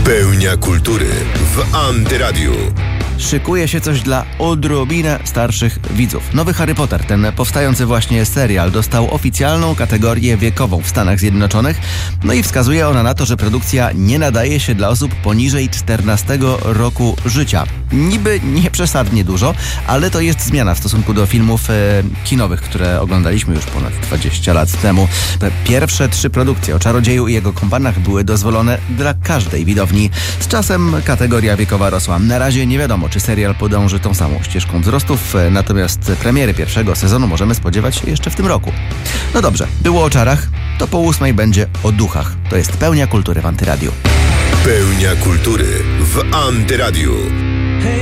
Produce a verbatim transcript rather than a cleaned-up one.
Pełnia kultury w Antyradiu. Szykuje się coś dla odrobinę starszych widzów. Nowy Harry Potter, ten powstający właśnie serial, dostał oficjalną kategorię wiekową w Stanach Zjednoczonych. No i wskazuje ona na to, że produkcja nie nadaje się dla osób poniżej czternastego roku życia. Niby nie przesadnie dużo, ale to jest zmiana w stosunku do filmów e, kinowych, które oglądaliśmy już ponad dwadzieścia lat temu. Pierwsze trzy produkcje o Czarodzieju i jego kompanach były dozwolone dla każdej widowni. Z czasem kategoria wiekowa rosła. Na razie nie wiadomo, czy serial podąży tą samą ścieżką wzrostów, natomiast premiery pierwszego sezonu możemy spodziewać się jeszcze w tym roku. No dobrze, było o czarach, to po ósmej będzie o duchach. To jest Pełnia Kultury w Antyradiu. Pełnia kultury w Antyradiu.